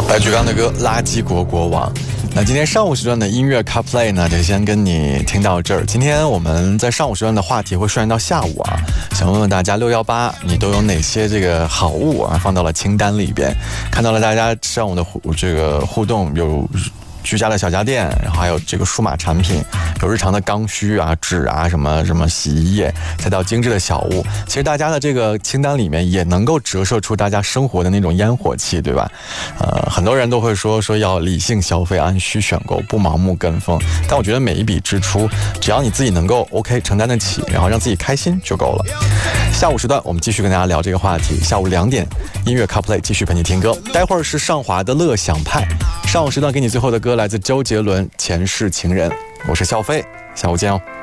来举刚的歌《垃圾国国王》。那今天上午时段的音乐 CarPlay 呢，就先跟你听到这儿。今天我们在上午时段的话题会顺延到下午啊，想问问大家618你都有哪些这个好物啊放到了清单里边？看到了大家上午的这个互动，有居家的小家电，然后还有这个数码产品，有日常的刚需啊、纸啊、什么洗衣液，再到精致的小物。其实大家的这个清单里面也能够折射出大家生活的那种烟火气，对吧？很多人都会说要理性消费、按需选购，不盲目跟风。但我觉得每一笔支出，只要你自己能够 OK 承担得起，然后让自己开心就够了。下午时段我们继续跟大家聊这个话题。下午2点，音乐 CarPlay 继续陪你听歌。待会儿是上华的乐享派。上午时段给你最后的歌来自周杰伦《前世情人》。我是笑飞，下午见哦。